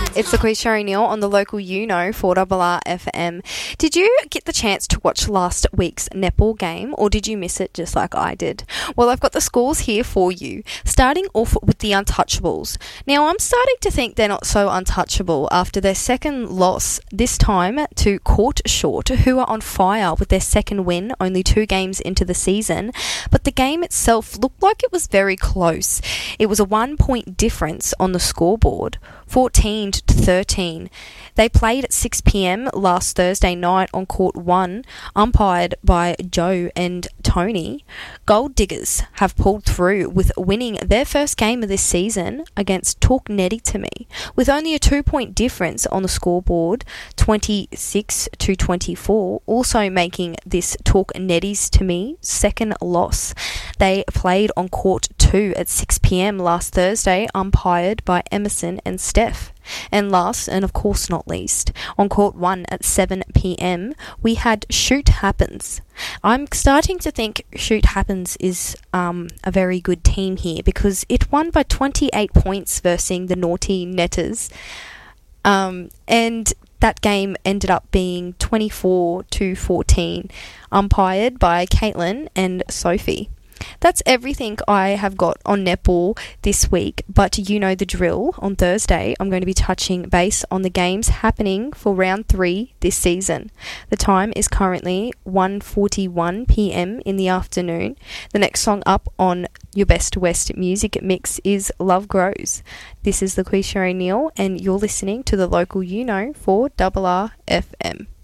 It's the quiz Sherry Neal on the local for RRFM. Did you get the chance to watch last week's netball game, or did you miss it just like I did? Well, I've got the scores here for you, starting off with the Untouchables. Now, I'm starting to think they're not so untouchable after their second loss, this time to Court Short, who are on fire with their second win only 2 games into the season. But the game itself looked like it was very close. It was a 1-point difference on the scoreboard, 14-13. They played at 6 p.m. last Thursday night on Court 1, umpired by Joe and Tony. Gold Diggers have pulled through with winning their first game of this season against Torquenetti to me, with only a 2-point difference on the scoreboard, 26-24, also making this Torquenetti's to me second loss. They played on Court 2 at 6 p.m. last Thursday, umpired by Emerson and Steph. And last, and of course not least, on Court 1 at 7 p.m, we had Shoot Happens. I'm starting to think Shoot Happens is a very good team here, because it won by 28 points versus the Naughty Netters. And that game ended up being 24-14, umpired by Caitlin and Sophie. That's everything I have got on netball this week, but you know the drill. On Thursday, I'm going to be touching base on the games happening for round 3 this season. The time is currently 1:41 p.m. in the afternoon. The next song up on your Best West music mix is Love Grows. This is the quiz Sherry Neal, and you're listening to the local for RRFM.